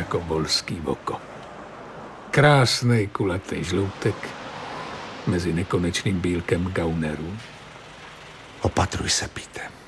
jako volský voko. Krásnej kulatý žloutek mezi nekonečným bílkem gaunerů. Opatruj se, Pete.